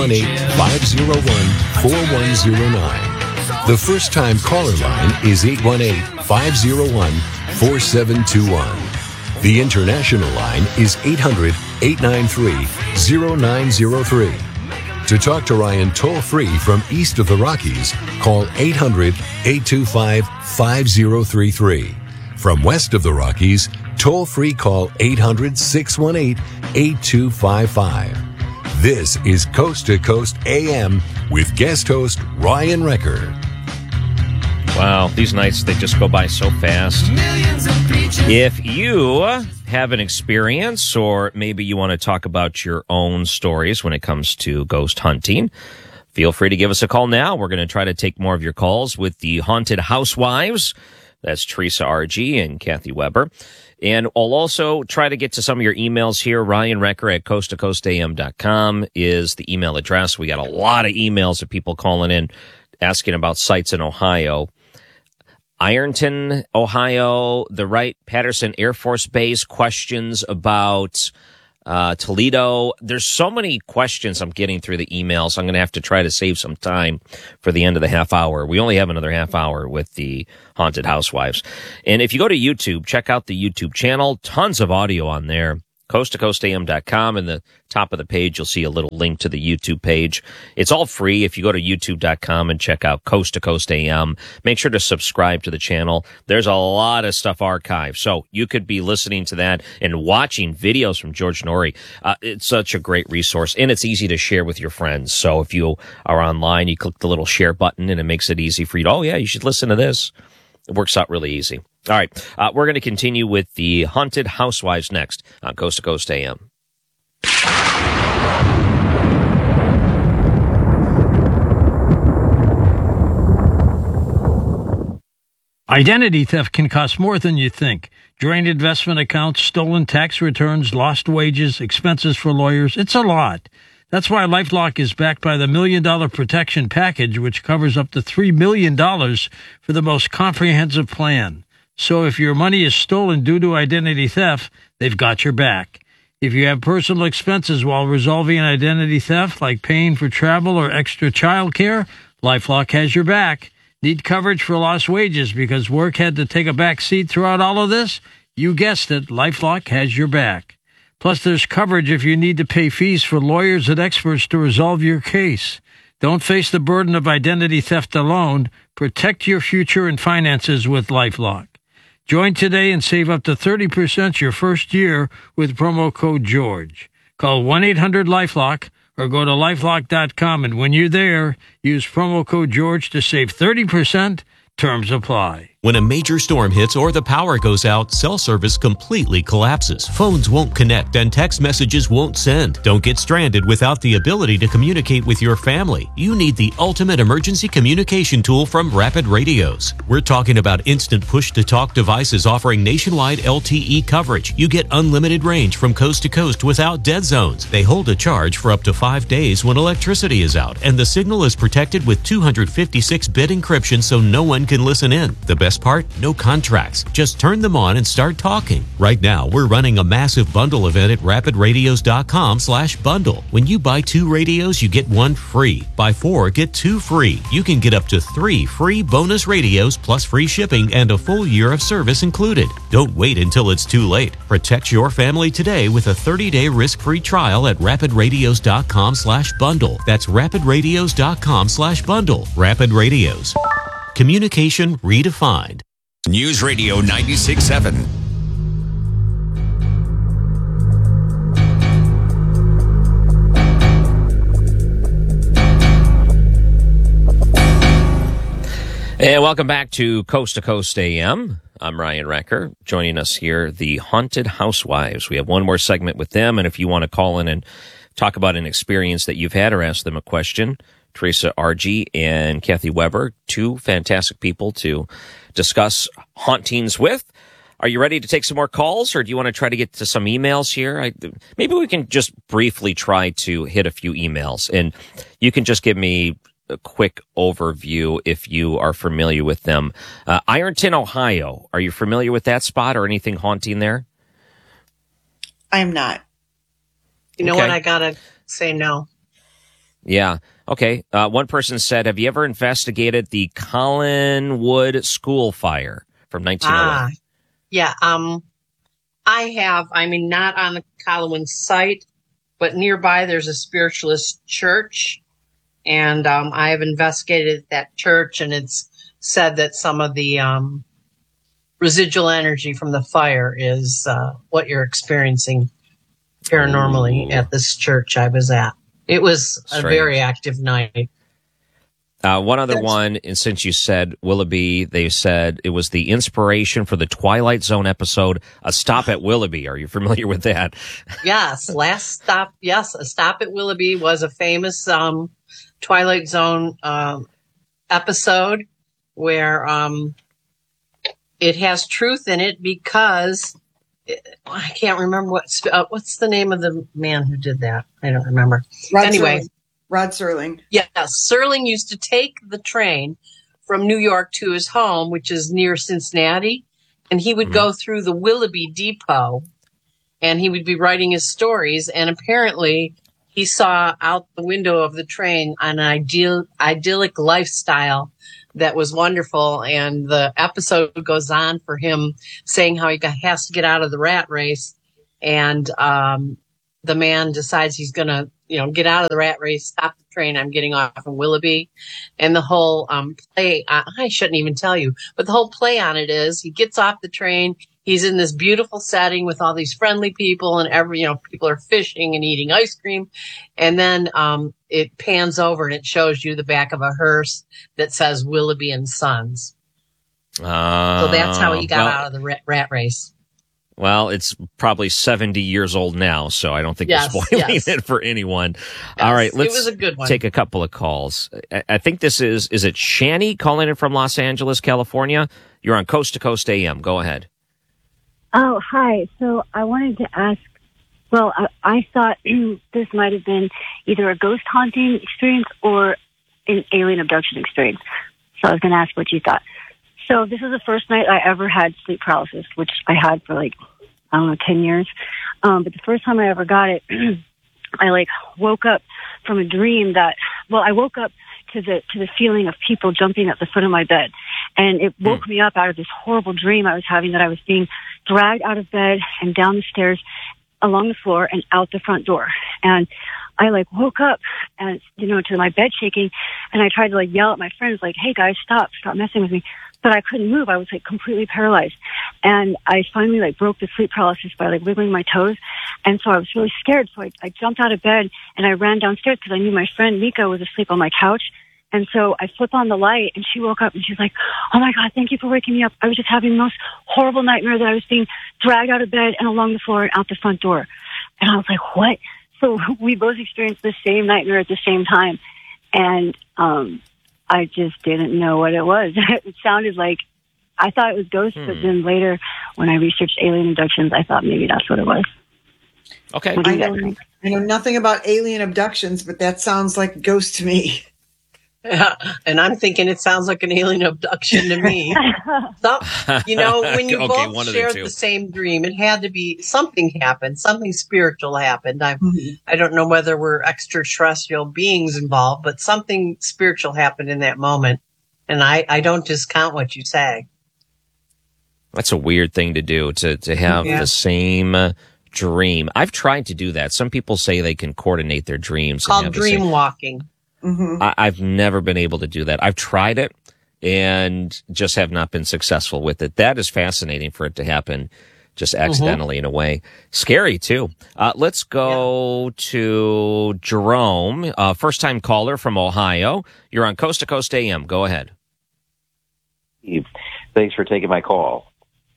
818-501-4109. The first-time caller line is 818-501-4721. The international line is 800-893-0903. To talk to Ryan toll-free from east of the Rockies, call 800-825-5033. From west of the Rockies, toll-free call 800-618-8255. This is Coast to Coast AM with guest host Ryan Wrecker. Wow, these nights, they just go by so fast. If you have an experience, or maybe you want to talk about your own stories when it comes to ghost hunting, feel free to give us a call now. We're going to try to take more of your calls with the Haunted Housewives. That's Teresa R.G. and Kathy Weber. And I'll also try to get to some of your emails here. Ryan Wrecker at coasttocoastam.com is the email address. We got a lot of emails of people calling in asking about sites in Ohio. Ironton, Ohio, the Wright-Patterson Air Force Base, questions about Toledo. There's so many questions I'm getting through the emails. I'm going to have to try to save some time for the end of the half hour. We only have another half hour with the Haunted Housewives. And if you go to YouTube, check out the YouTube channel. Tons of audio on there. coasttocoastam.com. In the top of the page, you'll see a little link to the YouTube page. It's all free. If you go to youtube.com and check out Coast to Coast AM, make sure to subscribe to the channel. There's a lot of stuff archived, so you could be listening to that and watching videos from George Noory. It's such a great resource, and it's easy to share with your friends. So if you are online, you click the little share button, and it makes it easy for you to, oh yeah, you should listen to this. It works out really easy. All right, we're going to continue with the Haunted Housewives next on Coast to Coast AM. Identity theft can cost more than you think. Drained investment accounts, stolen tax returns, lost wages, expenses for lawyers. It's a lot. That's why LifeLock is backed by the $1 Million Protection Package, which covers up to $3 million for the most comprehensive plan. So if your money is stolen due to identity theft, they've got your back. If you have personal expenses while resolving an identity theft, like paying for travel or extra child care, LifeLock has your back. Need coverage for lost wages because work had to take a back seat throughout all of this? You guessed it, LifeLock has your back. Plus, there's coverage if you need to pay fees for lawyers and experts to resolve your case. Don't face the burden of identity theft alone. Protect your future and finances with LifeLock. Join today and save up to 30% your first year with promo code GEORGE. Call 1-800-LifeLock or go to lifelock.com, and when you're there, use promo code GEORGE to save 30%. Terms apply. When a major storm hits or the power goes out, cell service completely collapses. Phones won't connect and text messages won't send. Don't get stranded without the ability to communicate with your family. You need the ultimate emergency communication tool from Rapid Radios. We're talking about instant push-to-talk devices offering nationwide LTE coverage. You get unlimited range from coast to coast without dead zones. They hold a charge for up to 5 days when electricity is out, and the signal is protected with 256-bit encryption so no one can listen in. The best part? No contracts. Just turn them on and start talking. Right now, we're running a massive bundle event at rapidradios.com/bundle. When you buy 2 radios, you get 1 free. Buy 4, get 2 free. You can get up to 3 free bonus radios plus free shipping and a full year of service included. Don't wait until it's too late. Protect your family today with a 30-day risk-free trial at rapidradios.com/bundle. That's rapidradios.com/bundle. Rapid Radios. Communication redefined. News Radio 96.7. And welcome back to Coast AM. I'm Ryan Wrecker. Joining us here, the Haunted Housewives. We have one more segment with them, and if you want to call in and talk about an experience that you've had or ask them a question, Teresa R.G. and Kathy Weber, 2 fantastic people to discuss hauntings with. Are you ready to take some more calls, or do you want to try to get to some emails here? Maybe we can just briefly try to hit a few emails, and you can just give me a quick overview if you are familiar with them. Ironton, Ohio. Are you familiar with that spot or anything haunting there? I'm not. You know what? I gotta say no. Yeah. Okay. One person said, have you ever investigated the Collinwood school fire from 1908? Yeah. I have. I mean, not on the Collinwood site, but nearby there's a spiritualist church. And I have investigated that church, and it's said that some of the residual energy from the fire is what you're experiencing paranormally at this church I was at. It was a very active night. One other one, and since you said Willoughby, they said it was the inspiration for the Twilight Zone episode, A Stop at Willoughby. Are you familiar with that? Yes. Last Stop. Yes. A Stop at Willoughby was a famous Twilight Zone episode where it has truth in it because I can't remember what's the name of the man who did that. I don't remember. Rod Serling. Yes, Serling used to take the train from New York to his home, which is near Cincinnati, and he would go through the Willoughby Depot, and he would be writing his stories, and apparently he saw out the window of the train an idyllic lifestyle that was wonderful, and the episode goes on for him saying how he has to get out of the rat race, and the man decides he's going to, get out of the rat race, stop the train. I'm getting off in Willoughby. And the whole play, I shouldn't even tell you, but the whole play on it is he gets off the train. He's in this beautiful setting with all these friendly people, and people are fishing and eating ice cream. And then it pans over and it shows you the back of a hearse that says Willoughby and Sons. So that's how he got out of the rat race. Well, it's probably 70 years old now, so I don't think we're spoiling it for anyone. Yes, all right, let's it was a good one. Take a couple of calls. I think this is it Shani calling in from Los Angeles, California? You're on Coast to Coast AM. Go ahead. Oh, hi. So I wanted to ask, I thought this might have been either a ghost haunting experience or an alien abduction experience. So I was going to ask what you thought. So this was the first night I ever had sleep paralysis, which I had for 10 years. But the first time I ever got it, I woke up from a dream I woke up to the feeling of people jumping at the foot of my bed. And it woke me up out of this horrible dream I was having, that I was being dragged out of bed and down the stairs, along the floor, and out the front door. And I woke up and, to my bed shaking, and I tried to yell at my friends, hey guys, stop messing with me. But I couldn't move. I was completely paralyzed. And I finally broke the sleep paralysis by wiggling my toes. And so I was really scared. So I jumped out of bed and I ran downstairs because I knew my friend Mika was asleep on my couch. And so I flipped on the light and she woke up and she's like, "Oh my God, thank you for waking me up. I was just having the most horrible nightmare that I was being dragged out of bed and along the floor and out the front door." And I was like, "What?" So we both experienced the same nightmare at the same time. And, I just didn't know what it was. It sounded like, I thought it was ghosts, but then later when I researched alien abductions, I thought maybe that's what it was. Okay. I know nothing about alien abductions, but that sounds like a ghost to me. Yeah, and I'm thinking it sounds like an alien abduction to me. So, when you both shared the same dream, it had to be something happened, something spiritual happened. I don't know whether we're extraterrestrial beings involved, but something spiritual happened in that moment. And I don't discount what you say. That's a weird thing to do, to have the same dream. I've tried to do that. Some people say they can coordinate their dreams. Called dream walking. Mm-hmm. I've never been able to do that. I've tried it and just have not been successful with it. That is fascinating for it to happen just accidentally in a way. Scary too. Let's go to Jerome, first time caller from Ohio. You're on Coast to Coast AM. Go ahead. Thanks for taking my call.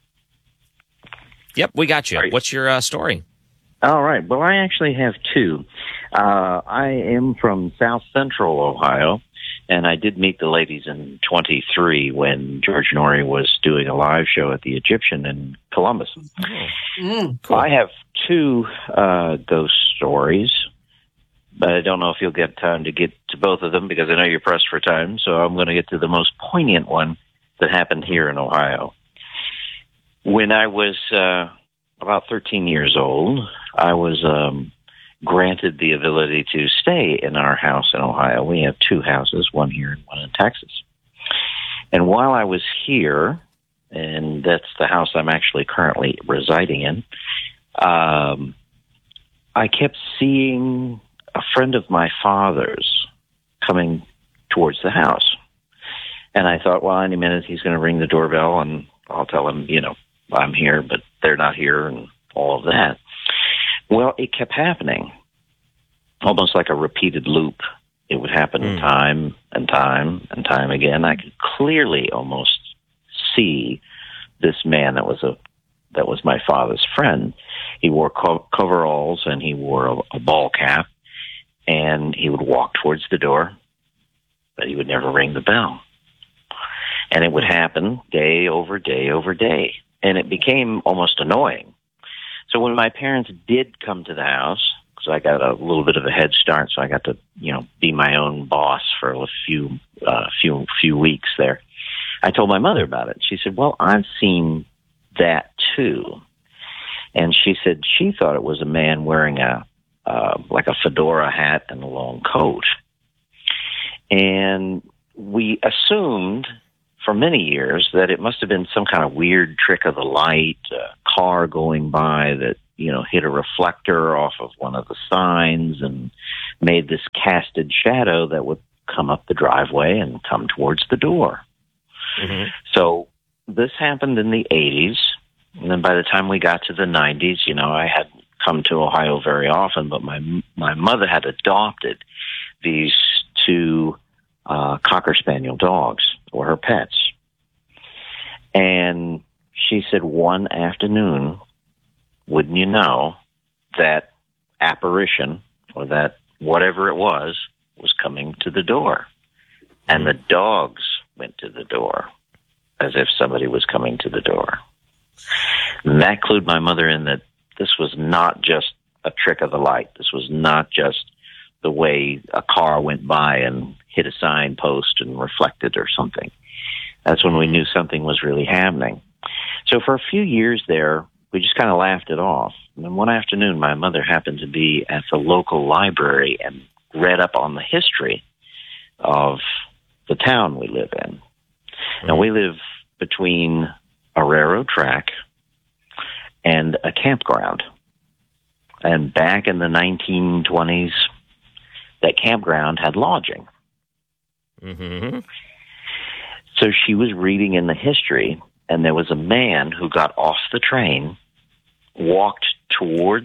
Yep, we got you. Right. What's your story? All right. Well, I actually have two. I am from South Central Ohio, and I did meet the ladies in 23 when George Norrie was doing a live show at the Egyptian in Columbus. Cool. I have two ghost stories, but I don't know if you'll get time to get to both of them because I know you're pressed for time, so I'm going to get to the most poignant one that happened here in Ohio. When I was about 13 years old, I was granted the ability to stay in our house in Ohio. We have two houses, one here and one in Texas. And while I was here, and that's the house I'm actually currently residing in, I kept seeing a friend of my father's coming towards the house. And I thought, well, any minute he's going to ring the doorbell and I'll tell him, I'm here, but they're not here and all of that. Well, it kept happening, almost like a repeated loop. It would happen time and time and time again. I could clearly almost see this man that was my father's friend. He wore coveralls and he wore a ball cap, and he would walk towards the door, but he would never ring the bell. And it would happen day over day over day, and it became almost annoying. So when my parents did come to the house, because I got a little bit of a head start, so I got to, be my own boss for a few weeks there. I told my mother about it. She said, well, I've seen that too. And she said she thought it was a man wearing like a fedora hat and a long coat. And we assumed for many years that it must have been some kind of weird trick of the light, a car going by that, hit a reflector off of one of the signs and made this casted shadow that would come up the driveway and come towards the door. Mm-hmm. So this happened in the 80s. And then by the time we got to the 90s, I hadn't come to Ohio very often, but my mother had adopted these two Cocker Spaniel dogs, or her pets. And she said one afternoon, wouldn't you know, that apparition, or that whatever it was coming to the door. And the dogs went to the door as if somebody was coming to the door. And that clued my mother in that this was not just a trick of the light. This was not just the way a car went by and hit a signpost and reflected or something. That's when we knew something was really happening. So for a few years there, we just kind of laughed it off. And then one afternoon, my mother happened to be at the local library and read up on the history of the town we live in. Now, we live between a railroad track and a campground. And back in the 1920s, that campground had lodging. Mm-hmm. So she was reading in the history, and there was a man who got off the train, walked towards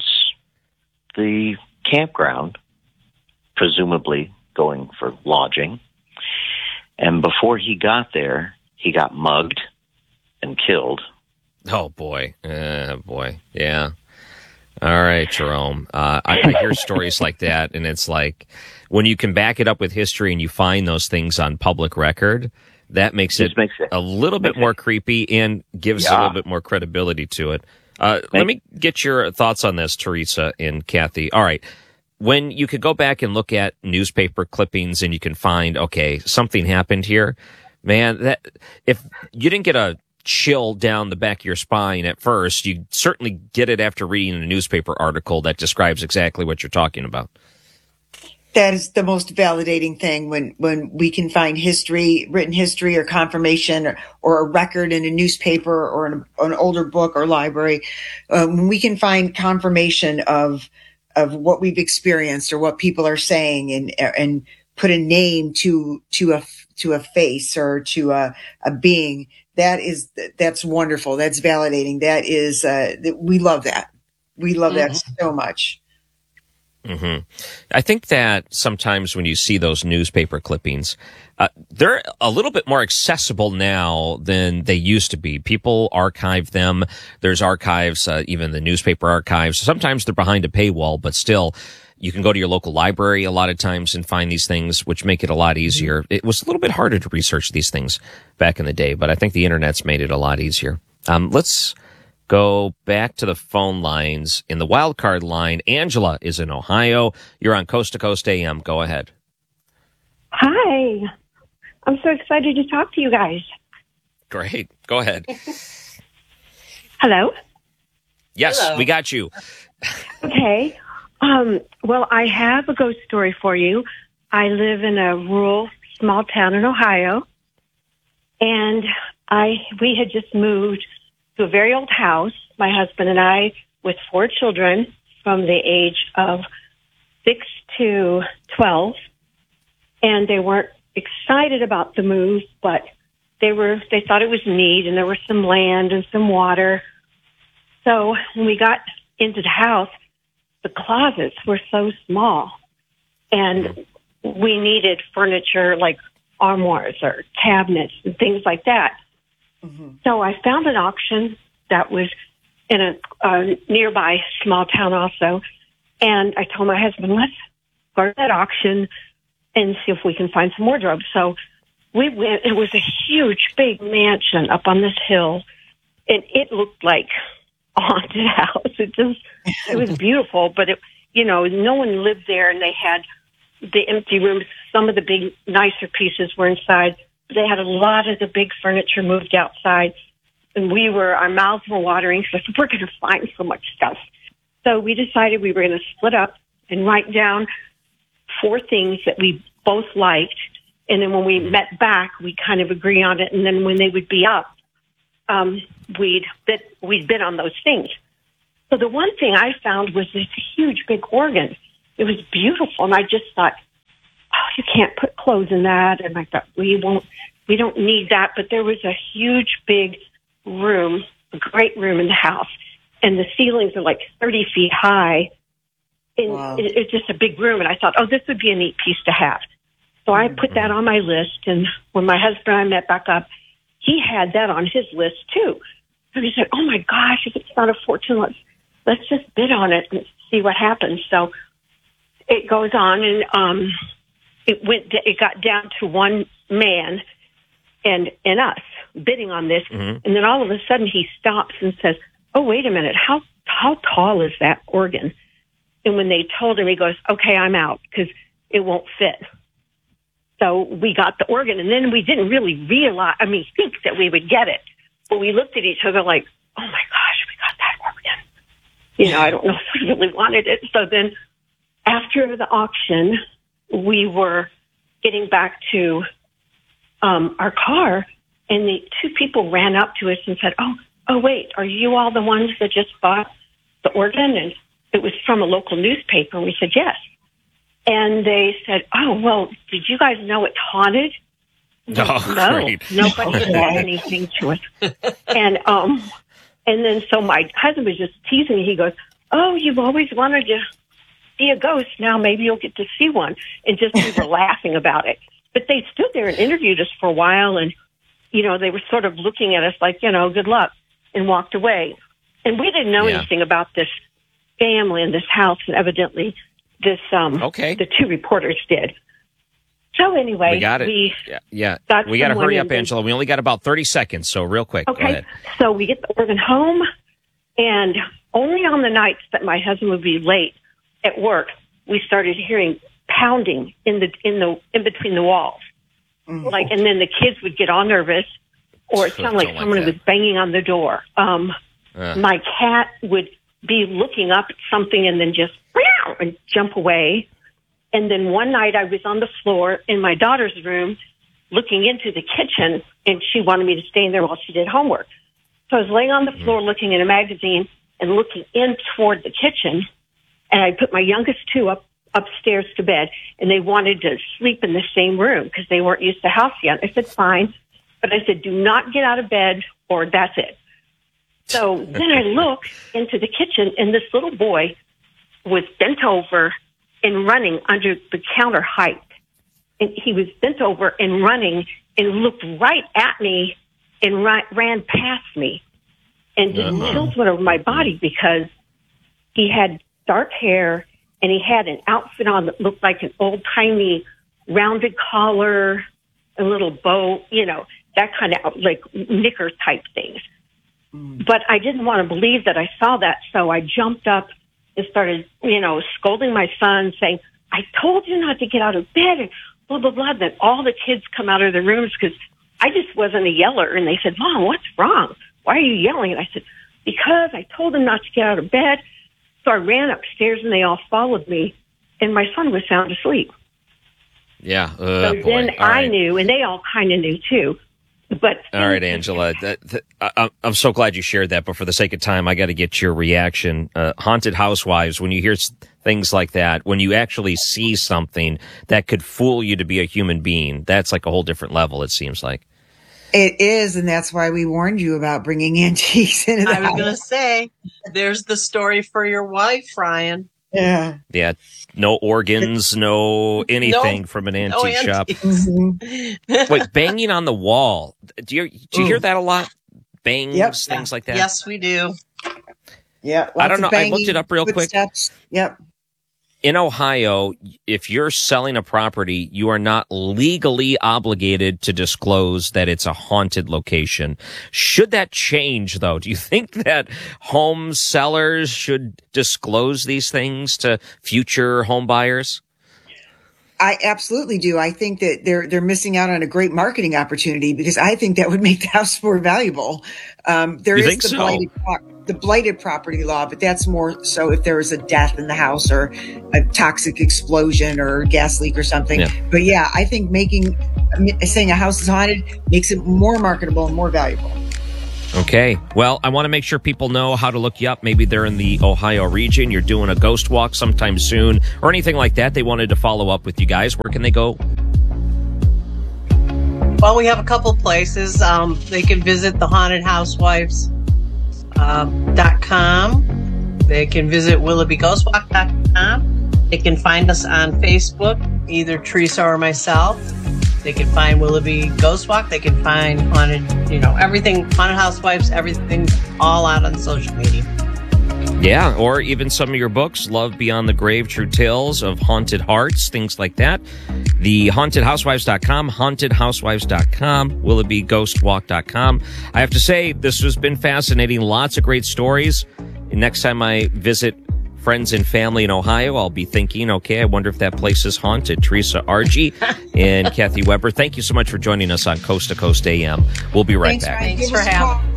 the campground, presumably going for lodging. And before he got there, he got mugged and killed. Oh, boy. Boy. Yeah. All right, Jerome. I hear stories like that, and it's like when you can back it up with history and you find those things on public record, that makes it a little bit more creepy and gives a little bit more credibility to it. Let me get your thoughts on this, Teresa and Kathy. All right. When you could go back and look at newspaper clippings and you can find, okay, something happened here, man, that if you didn't get a chill down the back of your spine at first, you certainly get it after reading a newspaper article that describes exactly what you're talking about. That is the most validating thing when we can find history, written history or confirmation or a record in a newspaper or an older book or library. When we can find confirmation of what we've experienced or what people are saying and put a name to a face or to a being, that's wonderful. That's validating. That is, we love that. We love that so much. Mm-hmm. I think that sometimes when you see those newspaper clippings, they're a little bit more accessible now than they used to be. People archive them. There's archives, even the newspaper archives. Sometimes they're behind a paywall, but still, you can go to your local library a lot of times and find these things, which make it a lot easier. It was a little bit harder to research these things back in the day, but I think the internet's made it a lot easier. Let's go back to the phone lines. In the wild card line, Angela is in Ohio. You're on Coast to Coast AM. Go ahead. Hi. I'm so excited to talk to you guys. Great. Go ahead. Hello? Yes, Hello. we got you. Okay. Well, I have a ghost story for you. I live in a rural small town in Ohio, and we had just moved to a very old house, my husband and I, with 4 children from the age of 6 to 12, and they weren't excited about the move, but they thought it was neat, and there was some land and some water. So when we got into the house, the closets were so small, and we needed furniture like armoires or cabinets and things like that. Mm-hmm. So I found an auction that was in a nearby small town also, and I told my husband, let's go to that auction and see if we can find some wardrobes. So we went. It was a huge, big mansion up on this hill, and it looked like a haunted house. It was beautiful, but no one lived there, and they had the empty rooms. Some of the big, nicer pieces were inside. They had a lot of the big furniture moved outside, and our mouths were watering, so we're going to find so much stuff. So we decided we were going to split up and write down 4 things that we both liked, and then when we met back, we kind of agree on it, and then when they would be up, we'd bid on those things. So the one thing I found was this huge, big organ. It was beautiful, and I just thought, oh, you can't put clothes in that. And I thought, we don't need that. But there was a huge, big room, a great room in the house, and the ceilings are like 30 feet high. And wow. It's just a big room, and I thought, oh, this would be a neat piece to have. So I put that on my list, and when my husband and I met back up, he had that on his list too. So he said, oh my gosh, if it's not a fortune, let's just bid on it and see what happens. So it goes on, and it got down to one man and us bidding on this. Mm-hmm. And then all of a sudden he stops and says, oh, wait a minute, how tall is that organ? And when they told him, he goes, okay, I'm out because it won't fit. So we got the organ, and then we didn't really think that we would get it. But we looked at each other like, oh my gosh, we got that organ. I don't know if we really wanted it. So then after the auction, we were getting back to our car, and the 2 people ran up to us and said, oh, wait, are you all the ones that just bought the organ? And it was from a local newspaper. And we said, yes. And they said, oh, well, did you guys know it's haunted? No, great. Nobody said anything to us. And then so my husband was just teasing me. He goes, oh, you've always wanted to see a ghost. Now maybe you'll get to see one. And just we were laughing about it. But they stood there and interviewed us for a while, and, they were sort of looking at us like, good luck, and walked away. And we didn't know anything about this family in this house, and evidently the 2 reporters did. So anyway, we got it. We got to hurry up, Angela. We only got about 30 seconds, so real quick. Okay. Go ahead. So we get the organ home, and only on the nights that my husband would be late at work, we started hearing pounding in between the walls. Mm-hmm. And then the kids would get all nervous, or it sounded like someone was banging on the door. My cat would be looking up at something and then just meow and jump away. And then one night I was on the floor in my daughter's room looking into the kitchen, and she wanted me to stay in there while she did homework. So I was laying on the floor looking at a magazine and looking in toward the kitchen, and I put my youngest 2 upstairs to bed, and they wanted to sleep in the same room because they weren't used to house yet. I said, fine. But I said, do not get out of bed or that's it. So then I look into the kitchen, and this little boy was bent over and running under the counter height. And he was bent over and running and looked right at me and ran past me. And just chills went over my body because he had dark hair and he had an outfit on that looked like an old-timey rounded collar, a little bow, that kind of like knicker type things. But I didn't want to believe that I saw that, so I jumped up and started, scolding my son, saying, I told you not to get out of bed, and blah, blah, blah. Then all the kids come out of their rooms because I just wasn't a yeller. And they said, Mom, what's wrong? Why are you yelling? And I said, because I told him not to get out of bed. So I ran upstairs and they all followed me, and my son was sound asleep. Yeah. So then I knew, and they all kind of knew too. But all right, Angela, I'm so glad you shared that, but for the sake of time, I got to get your reaction. Haunted housewives, when you hear things like that, when you actually see something that could fool you to be a human being, that's like a whole different level, it seems like. It is, and that's why we warned you about bringing antiques into the house. I was going to say, there's the story for your wife, Ryan. Yeah. Yeah. No organs, no anything from an antique shop. Mm-hmm. Wait, banging on the wall. Do you hear that a lot? Bangs, things like that? Yes, we do. Yeah. I don't know. I looked it up real quick. Yep. In Ohio, if you're selling a property, you are not legally obligated to disclose that it's a haunted location. Should that change, though? Do you think that home sellers should disclose these things to future home buyers? I absolutely do. I think that they're missing out on a great marketing opportunity, because I think that would make the house more valuable. There is the blighted property law, but that's more so if there is a death in the house or a toxic explosion or a gas leak or something. Yeah. But yeah, I think saying a house is haunted makes it more marketable and more valuable. Okay. Well, I want to make sure people know how to look you up. Maybe they're in the Ohio region. You're doing a ghost walk sometime soon or anything like that. They wanted to follow up with you guys. Where can they go? Well, we have a couple places. They can visit thehauntedhousewives.com. They can visit WilloughbyGhostWalk.com. They can find us on Facebook, either Teresa or myself. They can find Willoughby Ghost Walk. They can find everything, Haunted Housewives, everything, all out on social media. Yeah, or even some of your books, Love Beyond the Grave, True Tales of Haunted Hearts, things like that. The hauntedhousewives.com, hauntedhousewives.com, WilloughbyGhostWalk.com. I have to say, this has been fascinating. Lots of great stories. And next time I visit friends and family in Ohio, I'll be thinking, okay, I wonder if that place is haunted. Teresa Argy and Kathy Weber, thank you so much for joining us on Coast to Coast AM. We'll be right back. Thanks for having me.